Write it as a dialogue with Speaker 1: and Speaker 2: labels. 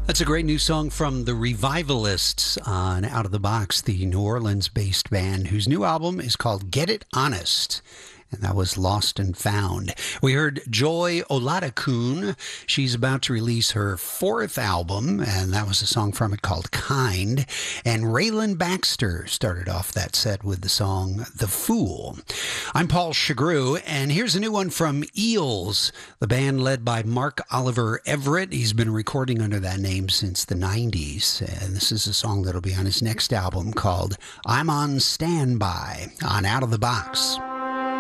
Speaker 1: That's a great new song from the Revivalists on Out of the Box, the New Orleans based band whose new album is called Get It Honest. And that was Lost and Found. We heard Joy Oladokun. She's about to release her fourth album, and that was a song from it called Kind. And Raylan Baxter started off that set with the song The Fool. I'm Paul Chagru, and here's a new one from Eels, the band led by Mark Oliver Everett. He's been recording under that name since the 90s, and this is a song that'll be on his next album called I'm on Standby on Out of the Box.